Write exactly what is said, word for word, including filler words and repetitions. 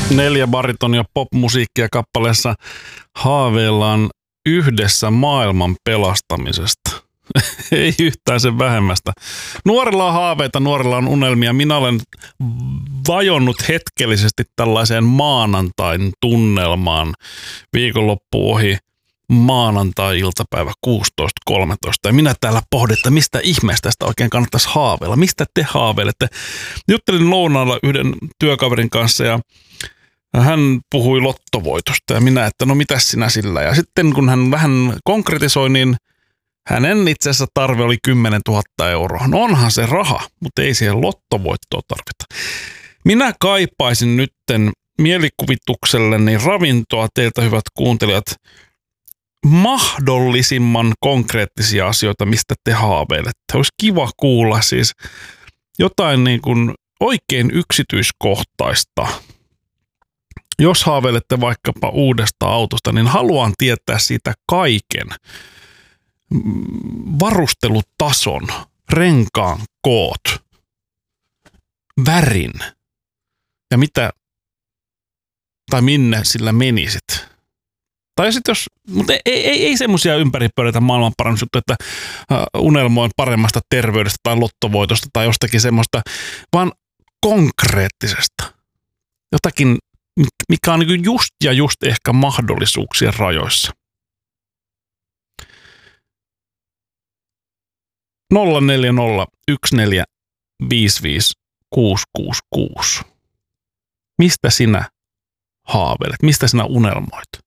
Neljä baritonia popmusiikkia kappaleessa haaveillaan yhdessä maailman pelastamisesta. Ei yhtään sen vähemmästä. Nuorilla on haaveita, nuorilla on unelmia. Minä olen vajonnut hetkellisesti tällaiseen maanantain tunnelmaan viikonloppu ohi. Maanantai-iltapäivä kuusitoista kolmetoista. Ja minä täällä pohdin, että mistä ihmeestä tästä oikein kannattaisi haaveilla. Mistä te haaveilette? Juttelin lounaalla yhden työkaverin kanssa ja hän puhui lottovoitosta ja minä, että no mitäs sinä sillä. Ja sitten kun hän vähän konkretisoi, niin hänen itse asiassa tarve oli kymmenen tuhatta euroa. No onhan se raha, mutta ei siihen lottovoittoa tarvita. Minä kaipaisin nytten mielikuvitukselleni ravintoa teiltä, hyvät kuuntelijat, mahdollisimman konkreettisia asioita, mistä te haaveilette. Olisi kiva kuulla siis jotain niin kuin oikein yksityiskohtaista. Jos haaveilette vaikkapa uudesta autosta, niin haluan tietää siitä kaiken. Varustelutason, renkaan koot, värin ja mitä tai minne sillä menisit. Tai sitten jos, mutta ei, ei, ei semmoisia ympäripyöreitä maailmanparannusjuttuja, että unelmoin paremmasta terveydestä tai lottovoitosta tai jostakin semmoista, vaan konkreettisesta. Jotakin, mikä on niin just ja just ehkä mahdollisuuksien rajoissa. nolla neljä nolla yksi neljä viisi viisi kuusi kuusi kuusi. Mistä sinä haaveilet? Mistä sinä unelmoit?